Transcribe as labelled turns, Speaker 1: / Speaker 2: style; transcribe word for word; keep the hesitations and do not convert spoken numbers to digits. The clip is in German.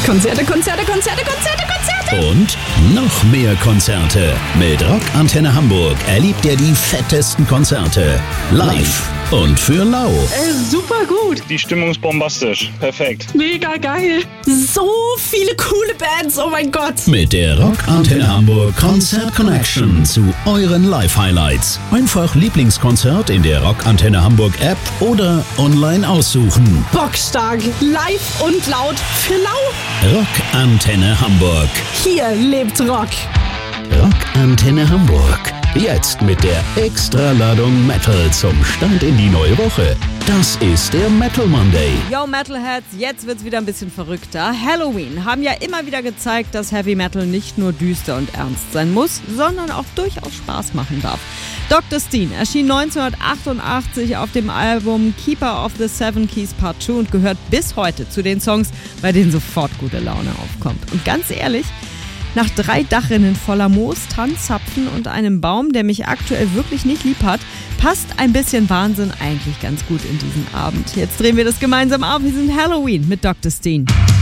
Speaker 1: Konzerte, Konzerte, Konzerte, Konzerte, Konzerte.
Speaker 2: Und noch mehr Konzerte. Mit Rock Antenne Hamburg erlebt ihr die fettesten Konzerte. Live und für lau.
Speaker 1: Äh, super gut.
Speaker 3: Die Stimmung ist bombastisch. Perfekt.
Speaker 1: Mega geil. So viele coole Bands, oh mein Gott.
Speaker 2: Mit der Rock Antenne Hamburg Konzert Connection zu euren Live-Highlights. Einfach Lieblingskonzert in der Rock Antenne Hamburg App oder online aussuchen.
Speaker 1: Bockstark. Live und laut für lau.
Speaker 2: Rock Antenne Hamburg.
Speaker 1: Hier lebt Rock.
Speaker 2: Rock Antenne Hamburg. Jetzt mit der Extraladung Metal zum Start in die neue Woche. Das ist der Metal Monday.
Speaker 4: Yo Metalheads, jetzt wird's wieder ein bisschen verrückter. Halloween haben ja immer wieder gezeigt, dass Heavy Metal nicht nur düster und ernst sein muss, sondern auch durchaus Spaß machen darf. Doktor Steen erschien neunzehnhundertachtundachtzig auf dem Album Keeper of the Seven Keys Part zwei und gehört bis heute zu den Songs, bei denen sofort gute Laune aufkommt. Und ganz ehrlich, nach drei Dachrinnen voller Moos, Tannenzapfen und einem Baum, der mich aktuell wirklich nicht lieb hat, passt ein bisschen Wahnsinn eigentlich ganz gut in diesen Abend. Jetzt drehen wir das gemeinsam auf. Wir sind Halloween mit Doktor Steen.